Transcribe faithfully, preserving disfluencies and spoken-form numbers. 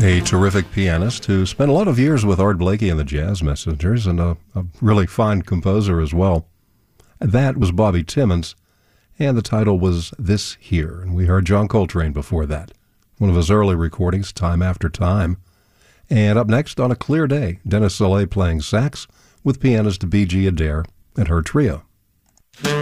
A terrific pianist who spent a lot of years with Art Blakey and the Jazz Messengers, and a, a really fine composer as well. That was Bobby Timmons, and the title was This Here. And we heard John Coltrane before that, one of his early recordings, Time After Time. And up next, On a Clear Day, Dennis Soleil playing sax with pianist B G Adair and her trio.